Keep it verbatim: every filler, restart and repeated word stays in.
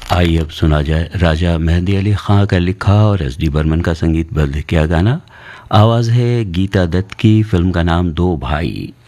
आइए अब सुना जाए राजा मेहंदी अली खां का लिखा और एस डी बर्मन का संगीतबद्ध किया गाना। आवाज़ है गीता दत्त की, फिल्म का नाम दो भाई।